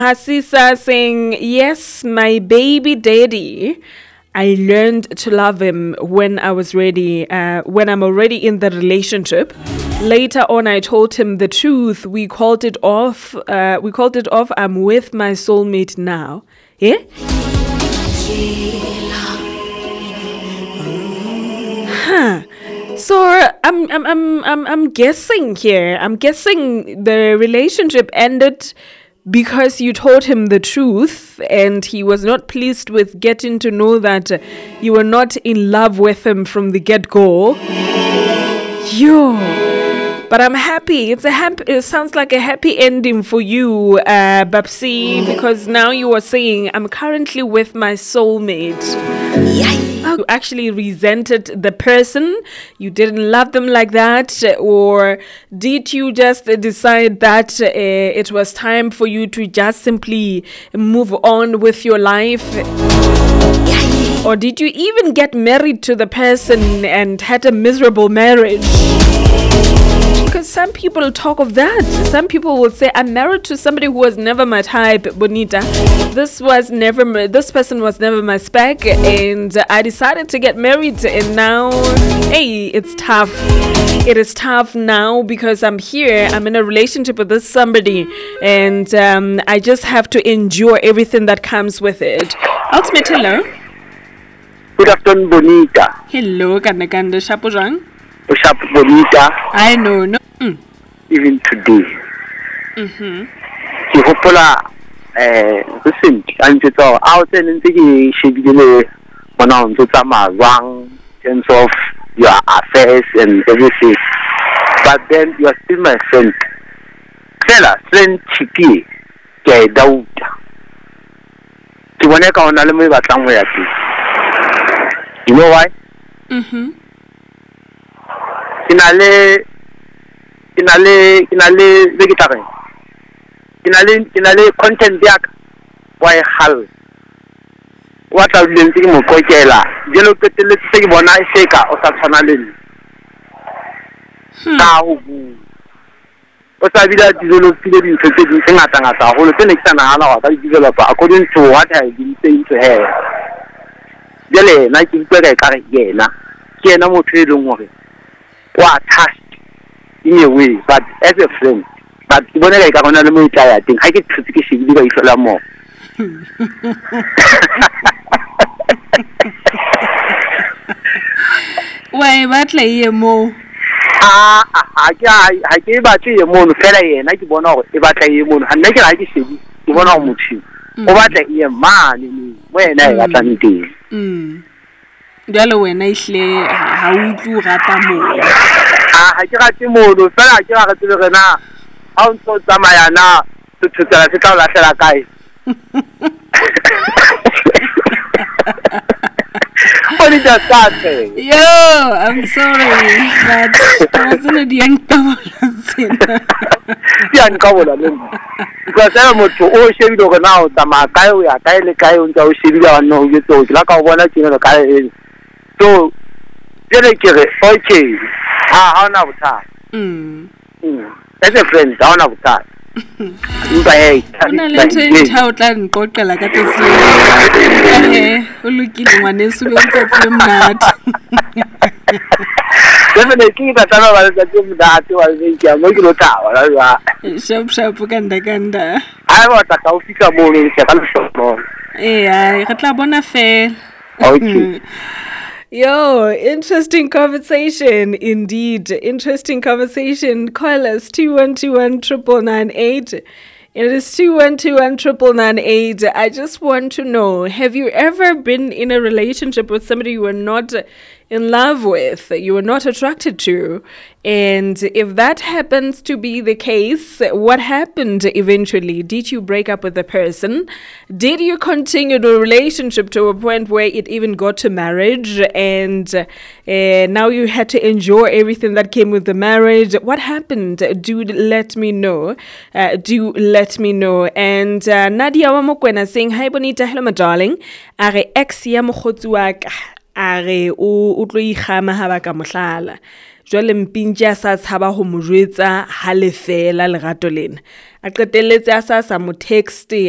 Hasisa saying, yes, my baby daddy. I learned to love him when I was ready, when I'm already in the relationship. Later on, I told him the truth. We called it off. I'm with my soulmate now. Yeah? Huh. So I'm guessing here. I'm guessing the relationship ended because you told him the truth and he was not pleased with getting to know that you were not in love with him from the get-go. But I'm happy. It sounds like a happy ending for you, Babsi, because now you are saying, I'm currently with my soulmate. You actually resented the person, you didn't love them like that, or did you just decide that it was time for you to just simply move on with your life? Or did you even get married to the person and had a miserable marriage? Because some people talk of that. Some people will say, I'm married to somebody who was never my type, Bonita. This person was never my spec, and I decided to get married, and now, hey, it's tough. It is tough now because I'm here. I'm in a relationship with this somebody, and I just have to endure everything that comes with it. Ultimate, hello. Good afternoon, Bonita. Hello, Kandakanda Shapojang. Sharp Bonita. I know, no. Even today. Ke hopola listen, I'm just out and thinking she be on to some wrong in terms of your affairs and everything. But then you are still my friend. Tell friend Chiki, ke Dauda. Ke bona ka ona le mo ba tlang ho ya teng. You know why? Kinale vegetarian. Kinale content yak. Why hal? What are you doing mo kokela? Jelo ketele tse bona iseka o sa tshwanaleng. Ka ho bu. O sa bila dizolo pile di ntse di ngata ho le tsene ke tsana hala wa ka developer according to what I been saying to her. Jele na ke ipeka ka re yena. Ke ena motho e leng hore wa touched in a way, but as a friend. But when I got on the military, I think I get to take a little more. Why, what lay a more? I gave out to a moon, Ferry, and I want to if I tell you, and make it like you want to much you. What a man when I got anything. Galloway nicely, how would you ratamo? I got you more, so I got to the now. I'm so Samayana to tell us a guy. What is that saying? Yo, I'm sorry, but I wasn't a young Young couple, because I'm to all shade over now. Tamakai, we are Kylie Kai, and Shivia, no, you told like I want to know the guy. So, okay, how now? As a friend, down of that. Definitely, but I was I want a coffee morning. Yeah, I Okay. Yo, interesting conversation indeed. Interesting conversation. Call us 2121-998. It is 2121-998. I just want to know, have you ever been in a relationship with somebody you were not in love with, you were not attracted to? And if that happens to be the case, what happened eventually? Did you break up with the person? Did you continue the relationship to a point where it even got to marriage, and now you had to endure everything that came with the marriage? What happened? Do let me know. Let me know. And Nadia Wamokwena saying, hi Bonita, hello my darling. Are ex ya mokgotsi wa ka a re o tlo ikgama ha ba ka mohlala. Jwale mpintja sa tshaba ho mo jwetsa ha le fela lerato lena. A qetelletse a sa mo text